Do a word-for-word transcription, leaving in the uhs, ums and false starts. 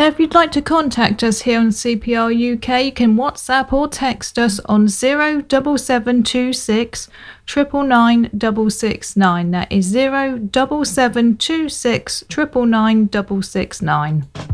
If you'd like to contact us here on C P R U K, you can WhatsApp or text us on zero seven seven two six nine nine nine six six nine. That is zero seven seven two six nine nine nine six six nine.